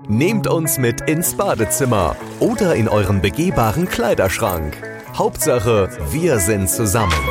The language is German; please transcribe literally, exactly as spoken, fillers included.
Nehmt uns mit ins Badezimmer oder in euren begehbaren Kleiderschrank. Hauptsache, wir sind zusammen.